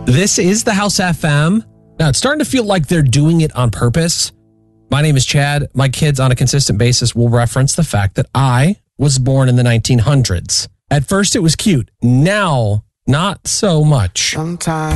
This is the House FM. Now, it's starting to feel like they're doing it on purpose. My name is Chad. My kids on a consistent basis will reference the fact that I was born in the 1900s. At first, it was cute. Now, not so much. Sometimes